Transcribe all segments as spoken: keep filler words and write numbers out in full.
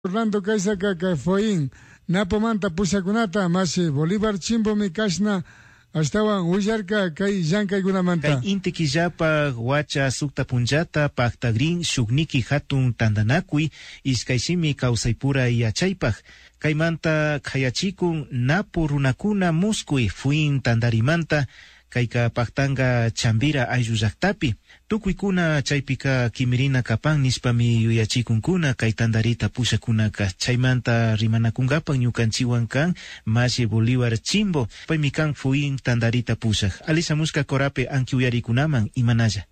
Orlando Kaisaka Kaifoin, Napomanta Pusakunata, Masi, Bolívar Chimbo Mikashna, Astawan Ujarka, Kai Yanka Gunamanta. Kai Intikijapa, Huacha, Sukta Punjata, Paktagrin, Shugniki Hatun Tandanakui, Iskaishimi Kausaipura y Achaipaj, Kaimanta Kayachikun, Napo Runakuna Muskui, Fuin Tandarimanta, Kaika Paktanga Chambira Ayuyaktapi, Tukuikuna Chaipika Kimirina Kapan Nispami Yuyachikunkuna, Kaitandarita Pushakuna Chaimanta Rimanakungapan Ñukanchiwankan, Mashi Bolívar Chimbo, Paimikan Fuin Tandarita Pushak. Alisa Muska Korape Ankiuyarikunaman Imanaya.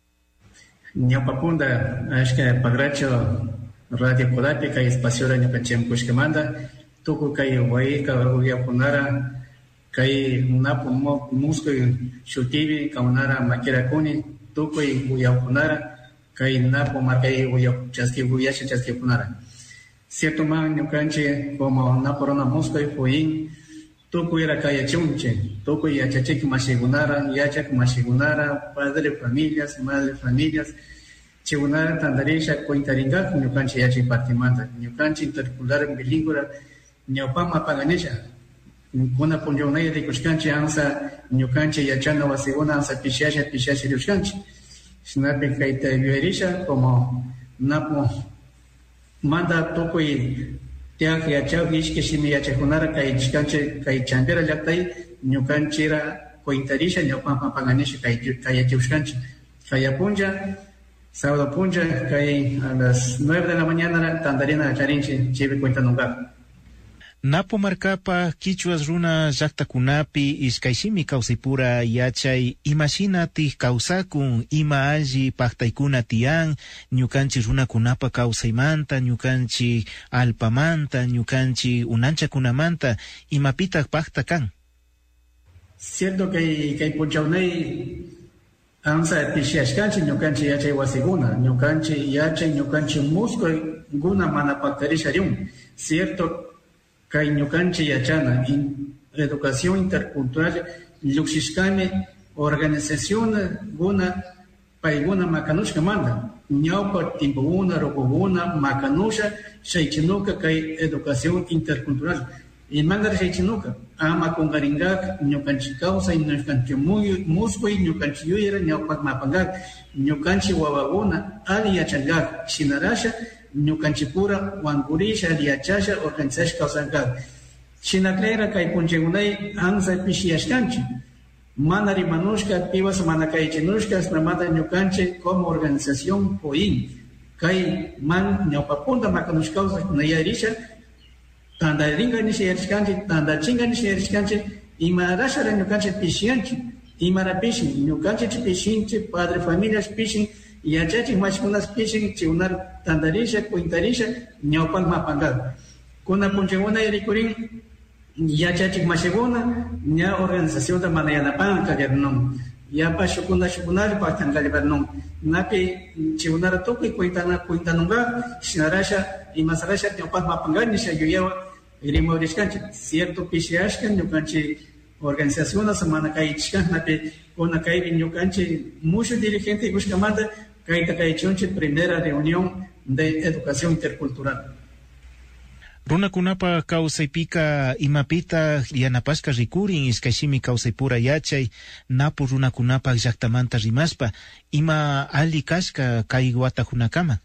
Ñapapunda, Ashka Pagracho Radio Korape, Kai Espaciora Ñukachem Kushkamanda, Tuku Kai Waika Uyapunara, Kai Napo Musco Shutivi, Kaunara Makirakuni, Tukui Uyapunara, Kai Napo Markai Uyap Chaski Uyashi Chaski Punara. Cierto man Ñukanchi, como Naporona Musco y Fuin, Tuku era Kaya Chunche, Tuku Yachachik Mashigunara, Yachak Mashigunara, padre familias, madre familias, Chigunara Tandarisha, Cointaringa, Ñukanchi Yachi Partimanta, Ñukanchi Intercular Bilingura, Ñopama Paganesha. Kuna punjonai de kushkanchi ansa nyukanchi yachana wasiguna ansa pishasha pishasha yushkanchi. Snape kaita yuerisha como napo manda toko y teak yachau ishke shimi yachakunara kai chkanchi kai chambera yaktai nyukanchi ra kointarisha nyopampa paganisha kai kai yushkanchi. Kai apunja sábado punja kai a las nueve de la mañana tandarina charinchi chive cuenta nunca. Napo markapa kichuas runa llaqta kunapi iskaishimi kausipura yachay imaginati kausakun ima alli paktaykuna tiyan ñukanchi runa kunapa kausaymanta ñukanchi alpamanta ñukanchi unancha kunamanta imapita pakta kan. Cierto que que punchawnay ansa pishiashkanchi ñukanchi yachay wasiguna ñukanchi yachay ñukanchi musco guna mana paktarishariun. Cierto Kai ñukanchi yachana, educación intercultural, yuxishkame, organización guna, paiguna makanushka manda, ñaupa timbuna, rokoguna, makanusha, shaichinuka kai educación intercultural. Y manda shaichinuka, ama kungaringak, ñukanchi causa, ñukanchi muskui, ñukanchi yuyera, ñaupa mapangak, ñukanchi wawaguna, ali yachangak, shinarasha, Ñukanchipura, Wangurisha, Liachasha, Organizash Kausanka. Chinaclera, Kaipunchegunay, Anza Pishiashkanchi. Mana Rimanushka, Pivas Manakaichinushka, Snamada Ñukanche, como organización Poin. Kai Man, Ñopapunda, Makanushkausa, Nayarisha, Tanda Ringa Nishirishkanchi, Tanda Chinga Nishirishkanchi, Imarasha Ñukanche Pishianchi, Imarapishi, Ñukanche Pishinchi, Padre Familias Pishin, y achachi mascunas pishin chiunar tandarisha cuintarisha ñaupan mapangal kuna puncheguna erikurin ya chachi maseguna ña organización de manayana pan kagernon ya pa shukuna shukunar pa tangal bernon napi chiunar toki cuintana cuintanunga sinarasha y masarasha ñaupan mapangal ni se yuyewa irimo riskanchi cierto pishiashka ñukanchi organización semana kaichkan napi kuna kai ñukanchi mucho dirigente buscamanda Kaita Kaichonche, primera reunión de educación intercultural. Runa kunapa kausaipika imapita yanapashka rikurin iskaishimi kausaipura yachay napu runa kunapa llaqtamanta rimaspa ima ali kashka kai wata hunakama.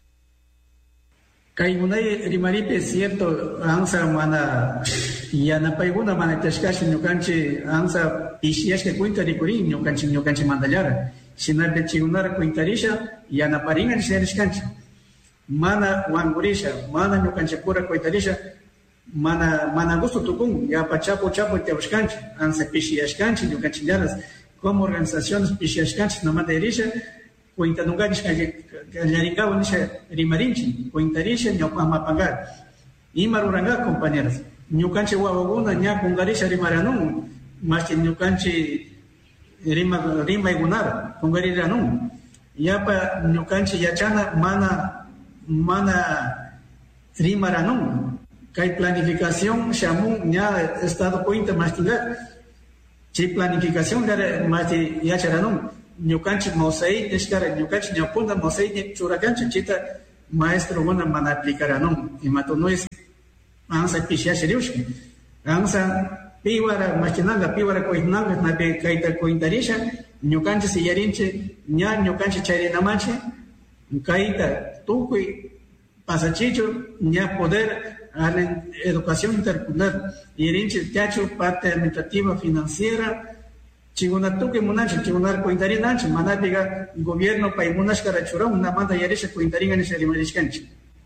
Kai unay rimaripe cierto ansa mana yanapayguna mana tashkashi ñukanchi ansa ishiashka cuenta rikurin ñukanchi ñukanchi mandallara. Sinabe chiunar cuintarisha, yanaparinga nisherishkanchi. Mana wangurisha, mana ñukanchipura cuintarisha, mana mana gusto tukun, ya pachapo chapo teoshkanchi, ansa pishiashkanchi, ñukanchillaras, como organizaciones pishiashkanchi, no manderisha, cuintanunganish kallarikawa nisha rimarinchi, cuintarisha, ñopamapangar. Imaruranga, compañeras. Ñukanchi wawaguna, ña kungarisha rimaranun, más que ñukanchi Rima rima igunar, kungarira nun. Yapa ñukanchi yachana mana mana rima ranun. Kai planificación shamun ya estado cuenta mastigar. Chi planificación gara masti yacharanun. Ñukanchi mosei neskara ñukanchi ñapunda mosei churakanchi chita maestro una mana aplicaranum y matonois ansa pishashiriush ansa piwara machinanga piwara koinanga na pe kaita kointarisha ñukanchi siyarinche ña ñukanchi chayrinamache kaita tukui pasachicho ña poder a la educación intercultural irinche teacho parte administrativa financiera chiguna tuque munacho chigunar kointari nacho manapiga gobierno paimunash karachura una manda yarisha kointaringa ni sharimarishkanchi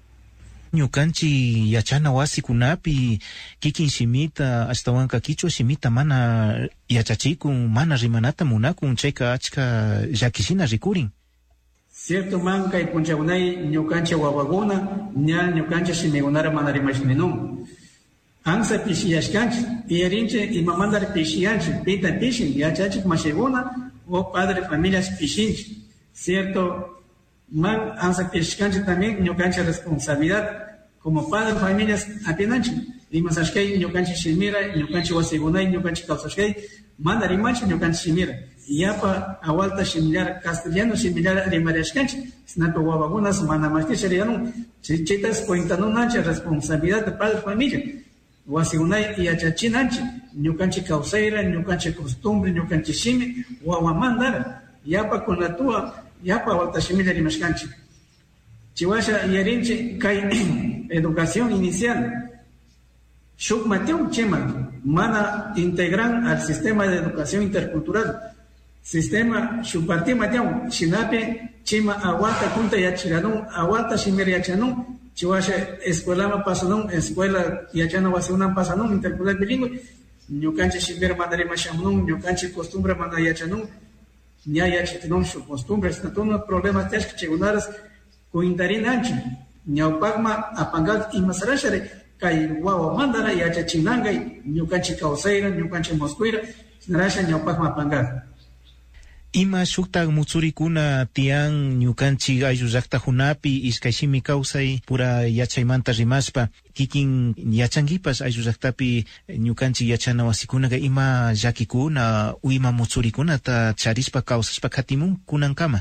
ñukanchi yachana wasikunapi kikin shimita ashtawanka kichwa shimita mana yachachikun mana rimanata munakun chayka achka llakishina rikurin cierto manka y punchagunay ñukanchi wawaguna ña ñukanchi shimigunara mana rimashninun ansa pishiyashkanchi ierinche y mamandar pishiyanchi pita pishin yachachik mashiguna o padre familias pishinchi cierto man ansa pishkanchi también ñukanchi responsabilidad como padre familias apinanchi y masashkei ñukanchi shimira ñukanchi wasigunay ñukanchi kausashkei mana rimanchi ñukanchi shimira yapa awalta shimilar castellano shimilar rimariashkanchi sinato wawagunas mana mashkishariyanun chichitas cuentanunanchi responsabilidad de padre familia wasigunay yachachinanchi ñukanchi kausaira ñukanchi costumbre ñukanchi shimi wawamandara yapa kunatua yapa walta shimila rimashkanchi chiwasha yarinchi kay educación inicial shukmatiun chima mana integran al sistema de educación intercultural sistema shukpartimatiun shinape chima aguanta kunta yachiranun aguanta shimir yachanun chiwasha escuela ma pasanun escuela yachana wasiunan pasanun intercultural bilingüe ñukanchi shimir mana rimashamunun ñukanchi costumbre mana yachanun ña yachitinun su costumbres natunos problemas tesh chigunaras kuintarinanchi ñaupagma apangak imasarashare kay wawa mandara yachachinangay ñukanchi kausaira ñukanchi mosquira narasha ñaupagma apangak ima shukta mutsurikuna tian ñukanchi ayllu llaqtakunapi iskayshimi kawsay pura yachaymanta rimashpa kikin yachankipas ayllu llaqtapi ñukanchi yachana wasikunaqa ima llakikuna u ima mutsurikunata charishpa kawsashpa khatimun kunankama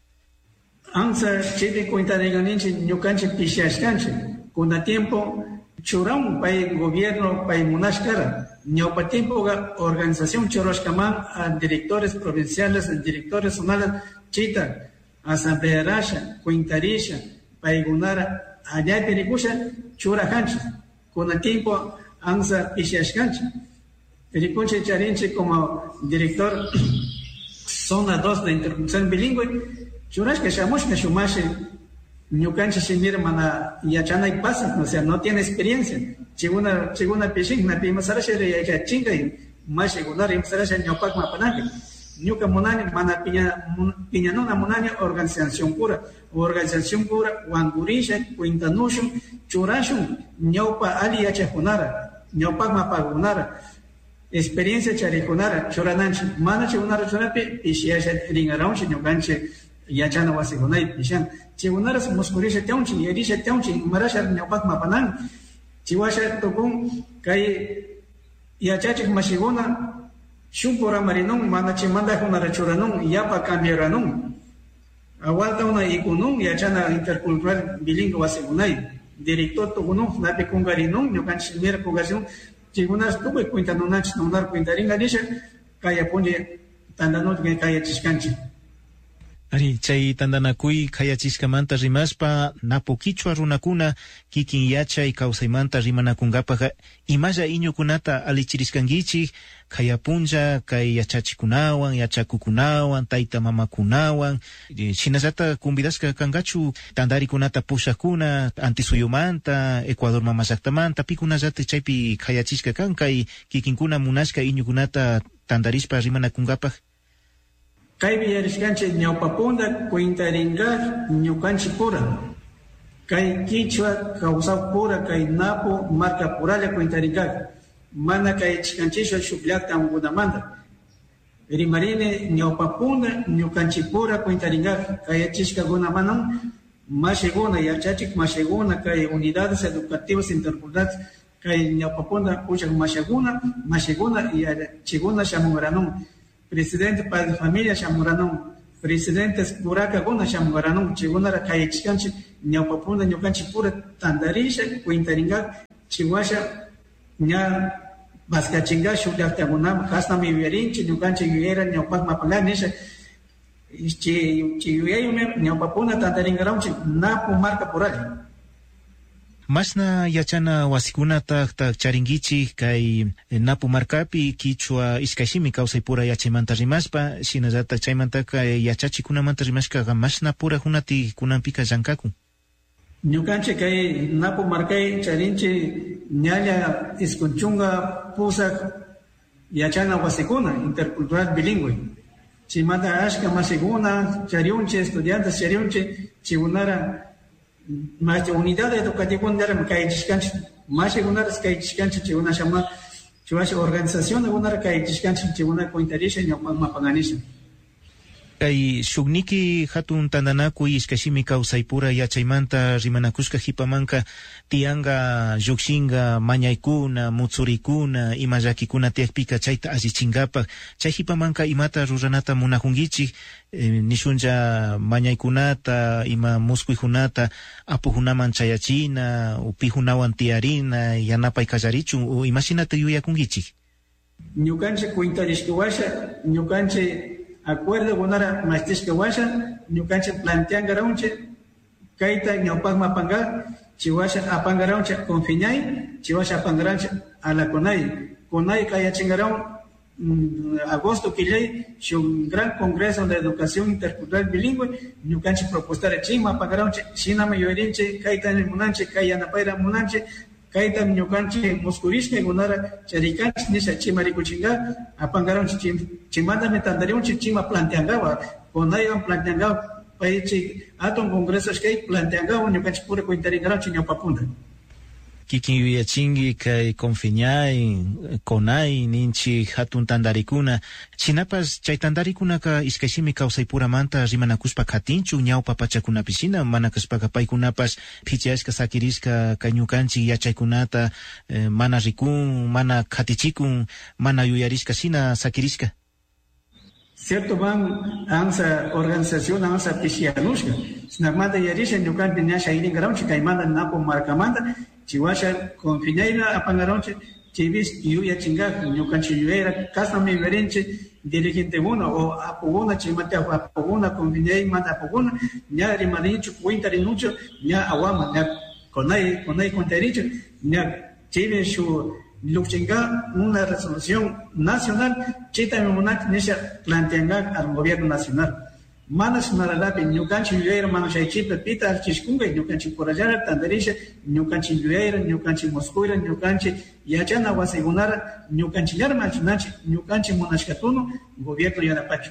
ansa chidi cuentaringaninchi ñukanchi pishashkanchi kuna tiempo churan pay gobierno pay munashkara ñaupa tiempo organización choroshkaman a directores provinciales directores zonales chita asamblea rasha cuentarisha pay gunara allá perikusha chura kanchi kuna tiempo ansa pishashkanchi perikunchi charinchi como director zona dos de intercultural bilingüe churashka shamushka shumashi ñukanchi shimir mana yachana y pasa, o sea, no tiene experiencia. Chiguna chiguna pishin na pima sarasha ya ya chinga y más chiguna rim sarasha ñopak mapanaki. Ñuka monani mana piña piña no na monani organización pura, organización pura wangurisha cuintanushun churashun ñopa ali yacha junara, ñopak mapagunara. Experiencia charikunara churananchi mana chigunara churapi pishiasha ringaronchi ñukanchi yachana wasigunay pishan chigunaras muscurisha teunchi yerisha teunchi marasha ñawpak mapanan chiwasha tukun kay yachachik mashiguna shupura marinun mana chimanda hunara churanun yapa cambiaranun awalta una ikunun yachana intercultural bilingüe wasigunay director tukunun napi kungarinun ñukanchi mira kungarinun chigunaras tukuy cuentanunanchi nunar cuentaringanisha kaya punje tandanut kaya chishkanchi Ari, chay tandanakuy kayachishkamanta rimashpa napo kichwa runakuna kikin yachay kawsaymanta rimanakunkapaqa imalla iñukunata alichirishkankichik kayapunlla kay yachachikunawan yachakukunawan tayta mamakunawan shinallata convidashka kankachu tandarikunata pushakuna antisuyumanta Ecuador mama llaqtamanta pikunallata chaypi kayachishka kan kay kikinkuna munashka iñukunata tandarishpa rimanakunkapaq kay villarishkanchi ñawpapunda cuentaringar ñukanchi pura kay kichwa kawsa pura kay napo marca puralla cuentaringar mana kay chikanchisho shuklata ungunamanda rimarine ñawpapunda ñukanchi pura cuentaringar kay achishka gunamanan mashiguna yachachik mashiguna kay unidades educativas interculturales kay ñawpapunda puchak mashiguna mashiguna y chiguna shamungranon presidente padre familia Chamurano, presidentes kuraka guna shamugaranun chigunara kayachkanchi ñawpapuna ñukanchi pura tandarisha cuintaringa chiwasha ña baskachinga shukllaktakunama kasnami yuyarinchi ñukanchi yuyayra ñawpak mapanga nisha chi chiyuyayume ñawpapuna tandaringaranchi napu marca purali. Masna yachana wasikunata charingichi kay napu markapi kichwa iskashimi kawsaypura yachaymanta rimaspa shinallata chaymantaka yachachikunamanta rimashkaqa masna pura hunati kunampika llankaku. Ñukanchi kay napu markay charinchi ñalla iskunchunga pusak yachana wasikuna intercultural bilingüe. Chimanta ashka masiguna chariunchi estudiantes chariunchi chigunara más unidad educativaundara kaychishkanchi más unara kaychishkanchi chiuna shama chiwasha organización unara kaychishkanchi chiuna cointarisha ñawpa mapanganisha. Kay shugniki hatun tandanakuy iskashimi kawsaypura yachaymanta rimanakushka hipamanka tianga llukshinga mañaykuna mutsurikuna ima llakikuna tiyakpika chayta allichinkapa chay hipamanka imata ruranata munajunkichik eh, nishunlla mañaykunata ima muskuyjunata apujunaman chayachina upijunawan tiyarina yanapay kallarichun o imashinata yuyakunkichik. Ñukanchi cuintarishkiwasha ñukanchi acuerdo gunara mastishka washa ñukanchi planteangaraunche kaita ñawpak mapanga chiwasha apangaraunche confiñay chiwasha apangaranche ala conay conay kayachingaraun mm, agosto quillay un gran congreso de educación intercultural bilingüe ñukanchi propostare chima apangaraunche shinama yorinche kaita munanche kayanapayra munanche kaita ñukanchi muskurishka gunara charikanchi nisha chimarikuchinga apangaranchi chim chimanda metandariunchi chima planteangawa konayan planteangawa paichi aton congresos kay planteangawa ñukanchi pura cuintaringaranchi ñawpapunda. Kikin yuyachingi kay confiñay konay ninchi hatun tandarikuna chinapas chay tandarikunaka iskashimi kawsaypuramanta rimanakushpa katinchu ñawpa pachakunapisina manakaspaka paykunapas phichashka sakirishka kay ñukanchik yachaykunata eh, mana rikun mana khatichikun mana yuyarishka sina sakirishka. Cierto van ansa organización ansa pishianushka snagmanda yarisha ñukanpi ñasha iringaranchi kaymanda napo markamanda chiwasha confiñayna apangaronche chivis yuya chinga ñukanchi yuyayra kasnami verinche dirigente uno o apuguna chimate apuguna confiñay manda apuguna ña rimarinchu cuintarinucho ña awama ña konay konay contaricho ña chivis shu luchinga una resolución nacional chita memonat nisha planteanga al gobierno nacional. Manas naralapi ñukanchi yuyayra manas shaychipa pita archishkunga ñukanchi porallara tandarisha ñukanchi yuyayra ñukanchi moskuyra ñukanchi yachana wasigunara ñukanchi llar machinanchi ñukanchi monashkatuno gobierno yanapachu.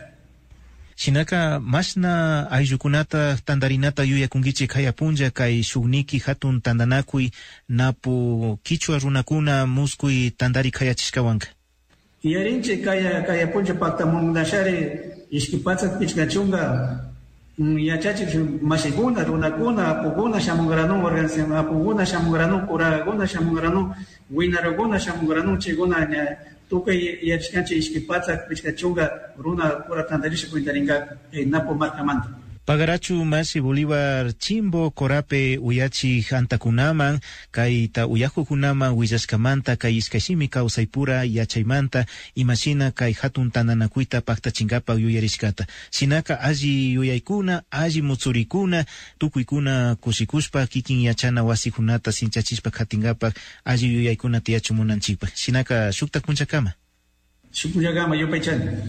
Shinaka masna ayllukunata tandarinata yuyakunkichik hayapunlla kay shugniki hatun tandanakuy napu kichwa runakuna muskuy tandari kayachishkawanka. Yarinchi kaya kaya puncha paktamunashari ishkipatsak pichkachunga yachachik masiguna runakuna apuguna shamungranu organización apuguna shamungranu kuraguna shamungranu winaraguna shamungranu chiguna tukay yachkanchi ishkipatsak pichkachunga runa kura tandarisha kuintaringa napo markamanta. Pagarachu Masi Bolívar Chimbo Corape Uyachi Antakunaman Kaita Uyajukunaman Willashkamanta Kay Iskashimi Kawsaypura Yachaymanta Imashina Kay Hatun Tananakuita Pakta Chingapa Uyarishkata Sinaka Aji Yuyaykuna Aji Mutsurikuna Tukuykuna Kushikushpa Kikin Yachana Wasijunata Sinchachispa Katingapa Aji Yuyaykuna Tiachumunanchipa Sinaka Shukta Kunchakama Shukuyagama Yopaychan.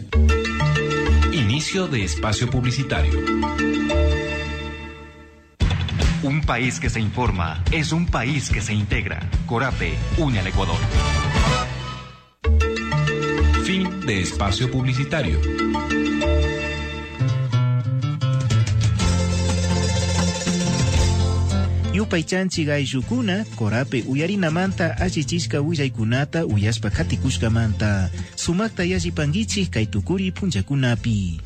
Inicio de espacio publicitario. Un país que se informa es un país que se integra. Corape une al Ecuador. Fin de espacio publicitario. Yupaychanchik ayllukuna Corape uyarinamanta allichishka willaykunata uyashpa katikushkamanta sumakta yallipankichik kay tukuri punchakunapi.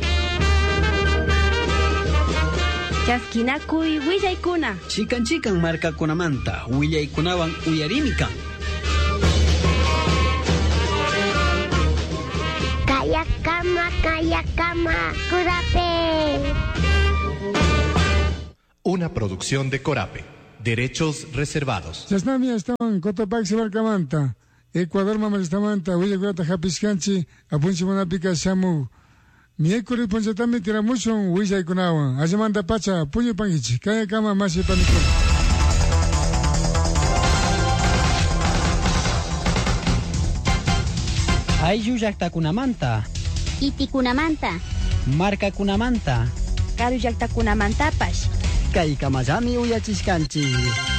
Chaskinakuy willaykuna chikan chikan markakunamanta willaykunawan uyarimi kan. Kay Kayakama, Kayakama, Corape. Una producción de Corape. Derechos reservados. Chasnami estaban Cotopaxi Barcamanta, Ecuador Mamalestamanta, Huilla Curata Japiscanchi, Apunchi Monapica Shamu. Miércoles Ponchatami Tiramushon, Huilla Ikunawan, Ayamanda Pacha, Puño Pangichi, Kayakama Masi Panicón. Ayu llaqtakunamanta, Itikunamanta, marca kunamanta, Karu llaqtakunamantapash, kaykamallami uyachishkanchi.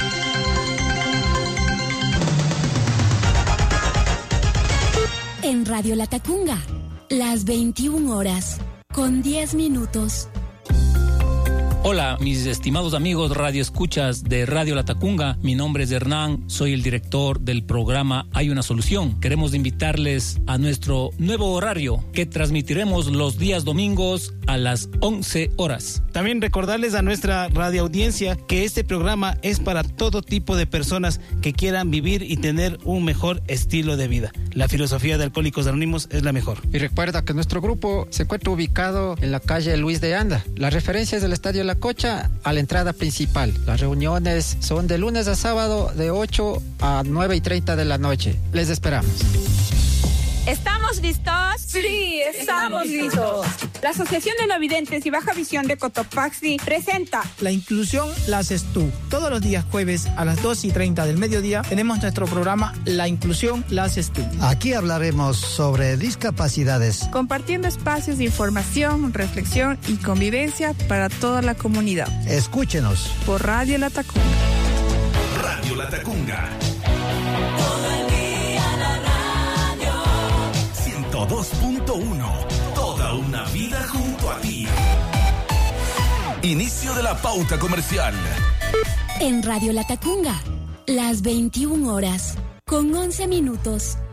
En Radio Latacunga, las veintiuna horas, con diez minutos. Hola, mis estimados amigos radioescuchas de Radio Latacunga. Mi nombre es Hernán, soy el director del programa Hay una Solución. Queremos invitarles a nuestro nuevo horario que transmitiremos los días domingos a las once horas. También recordarles a nuestra radioaudiencia que este programa es para todo tipo de personas que quieran vivir y tener un mejor estilo de vida. La filosofía de Alcohólicos Anónimos es la mejor. Y recuerda que nuestro grupo se encuentra ubicado en la calle Luis de Anda. La referencia es del Estadio La Cocha a la entrada principal. Las reuniones son de lunes a sábado de ocho a nueve y treinta de la noche. Les esperamos. ¿Estamos listos? Sí, estamos listos. La Asociación de No Videntes y Baja Visión de Cotopaxi presenta La inclusión la haces tú. Todos los días jueves a las dos y treinta del mediodía tenemos nuestro programa La inclusión la haces tú. Aquí hablaremos sobre discapacidades, compartiendo espacios de información, reflexión y convivencia para toda la comunidad. Escúchenos por Radio Latacunga. Radio Latacunga. dos punto uno. Toda una vida junto a ti. Inicio de la pauta comercial. En Radio Latacunga, las veintiuna horas, con once minutos.